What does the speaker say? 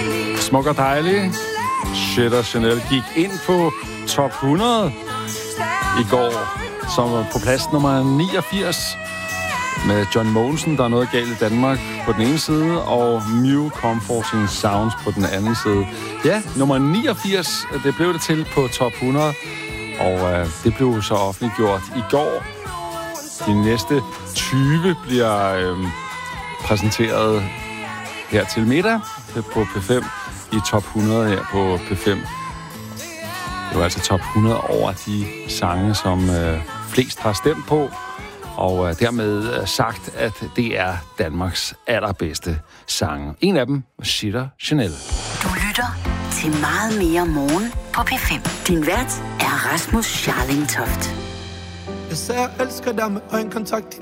Smuk og dejlig. Shit og Chanel gik ind på top 100 i går, som var på plads nummer 89 med John Mogensen, Der er noget galt i Danmark på den ene side, og Mew Comforting Sounds på den anden side. Ja, nummer 89, det blev det til på top 100, og det blev så offentliggjort i går. De næste 20 bliver præsenteret her til middag på P5 i top 100 her på P5. Det var altså top 100 over de sange, som flest har stemt på, og dermed sagt, at det er Danmarks allerbedste sange. En af dem var Shit og Chanel. Du lytter til Meget mere morgen på P5. Din vært er Rasmus Scharling Toft. Jeg elsker dig med øjenkontakt.